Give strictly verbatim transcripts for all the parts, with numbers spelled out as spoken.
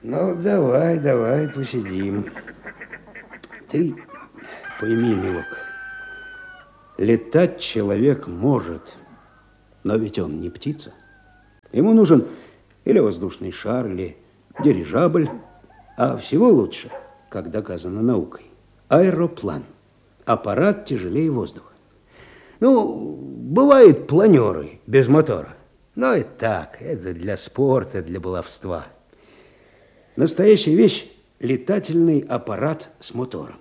Ну, давай, давай, посидим. Ты пойми, милок, летать человек может, но ведь он не птица. Ему нужен или воздушный шар, или дирижабль, а всего лучше, как доказано наукой, аэроплан. Аппарат тяжелее воздуха. Ну, бывают планеры без мотора, но это так, это для спорта, для баловства. Настоящая вещь – летательный аппарат с мотором.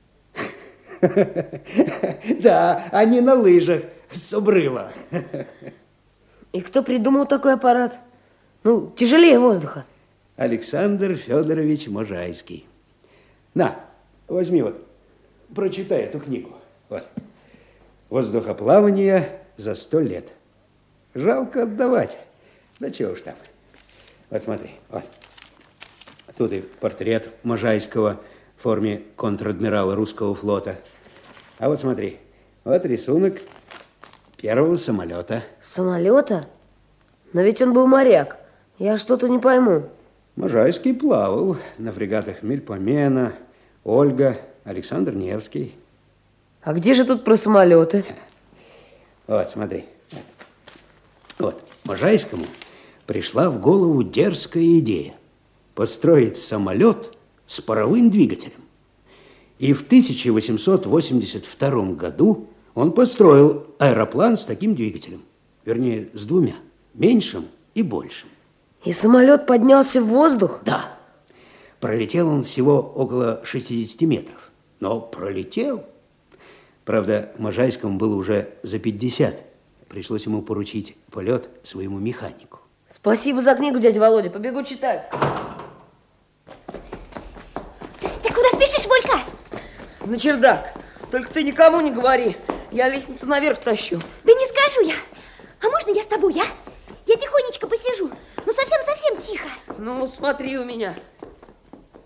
Да, а не на лыжах с обрыва. И кто придумал такой аппарат? Ну, тяжелее воздуха. Александр Федорович Можайский. На, возьми вот, прочитай эту книгу. Вот. Воздухоплавание за сто лет. Жалко отдавать. Да чего уж там. Вот смотри, вот. Тут и портрет Можайского в форме контр-адмирала русского флота. А вот смотри, вот рисунок первого самолета. Самолета? Но ведь он был моряк. Я что-то не пойму. Можайский плавал на фрегатах Мельпомена, Ольга, Александр Невский. А где же тут про самолеты? Вот, смотри. Вот, Можайскому пришла в голову дерзкая идея построить самолет с паровым двигателем. И в тысяча восемьсот восемьдесят втором году он построил аэроплан с таким двигателем. Вернее, с двумя. Меньшим и большим. И самолет поднялся в воздух? Да. Пролетел он всего около шестидесяти метров. Но пролетел. Правда, Можайскому было уже за пятьдесят. Пришлось ему поручить полет своему механику. Спасибо за книгу, дядя Володя. Побегу читать. Ты куда спешишь, Волька? На чердак. Только ты никому не говори. Я лестницу наверх тащу. Да не скажу я. А можно я с тобой, а? Я тихонечко посижу. Ну, совсем-совсем тихо. Ну, смотри у меня.